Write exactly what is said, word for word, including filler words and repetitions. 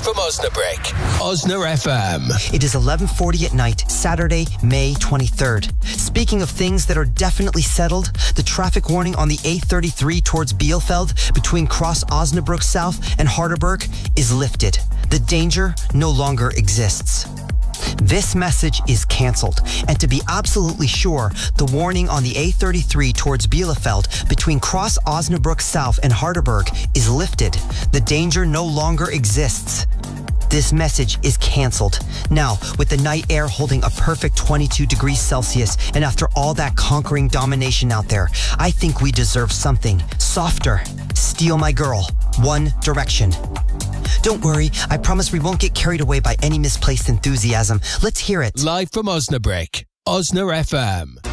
from Osnabrück. Osna F M. It is eleven forty at night, Saturday, May twenty-third. Speaking of things that are definitely settled, the traffic warning on the A thirty-three towards Bielefeld between Cross Osnabrück South and Harderberg is lifted. The danger no longer exists. This message is cancelled, and to be absolutely sure, the warning on the A thirty-three towards Bielefeld between Cross Osnabrück South and Harderberg is lifted. The danger no longer exists. This message is cancelled. Now, with the night air holding a perfect twenty-two degrees Celsius, and after all that conquering domination out there, I think we deserve something softer. Steal My Girl, One Direction. Don't worry, I promise we won't get carried away by any misplaced enthusiasm. Let's hear it. Live from Osnabrück, Osna F M.